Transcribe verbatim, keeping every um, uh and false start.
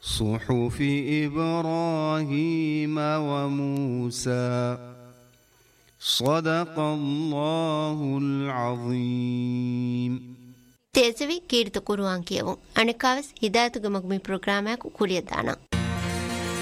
صحف إبراهيم وموسى صدق الله العظيم. تيزوي كيرت قرآن كيو أنا كاوس هداية مقمي برنامج كوريا دانا.